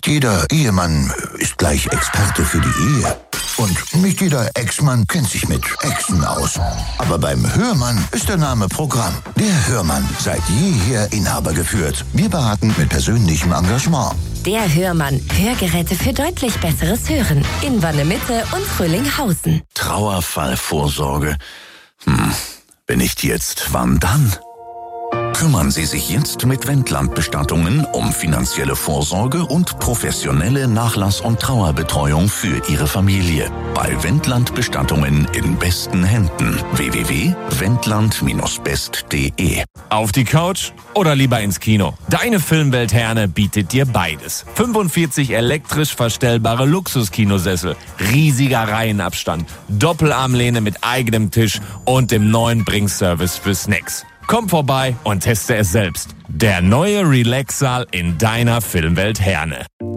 Nicht jeder Ehemann ist gleich Experte für die Ehe. Und nicht jeder Ex-Mann kennt sich mit Exen aus. Aber beim Hörmann ist der Name Programm. Der Hörmann, seit jeher Inhaber geführt. Wir beraten mit persönlichem Engagement. Der Hörmann. Hörgeräte für deutlich besseres Hören. In Wanne-Mitte und Fröhlinghausen. Trauerfallvorsorge. Wenn nicht jetzt, wann dann? Kümmern Sie sich jetzt mit Wendland Bestattungen um finanzielle Vorsorge und professionelle Nachlass- und Trauerbetreuung für Ihre Familie. Bei Wendland Bestattungen in besten Händen. www.wendland-best.de. Auf die Couch oder lieber ins Kino? Deine Filmwelt Herne bietet dir beides. 45 elektrisch verstellbare Luxuskinosessel, riesiger Reihenabstand, Doppelarmlehne mit eigenem Tisch und dem neuen Bringservice für Snacks. Komm vorbei und teste es selbst. Der neue Relax-Saal in deiner Filmwelt Herne.